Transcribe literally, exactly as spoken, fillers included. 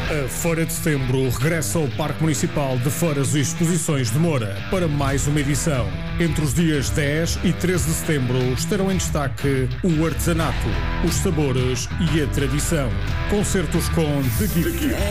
A Feira de Setembro regressa ao Parque Municipal de Feiras e Exposições de Moura para mais uma edição. Entre os dias dez e treze de setembro estarão em destaque o artesanato, os sabores e a tradição. Concertos com The Gift,